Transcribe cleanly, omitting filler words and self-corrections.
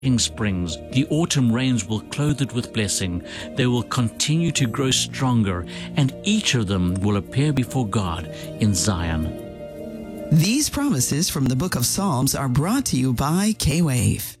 springs. The autumn rains will clothe it with blessing. They will continue to grow stronger, and each of them will appear before God in Zion. These promises from the book of Psalms are brought to you by K-Wave.